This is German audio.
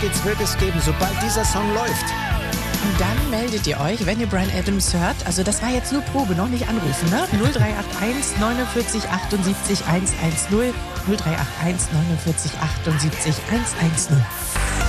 Tickets wird es geben, sobald dieser Song läuft. Und dann meldet ihr euch, wenn ihr Bryan Adams hört. Also das war jetzt nur Probe, noch nicht anrufen, ne? 0381 49 78 110. 0381 49 78 110.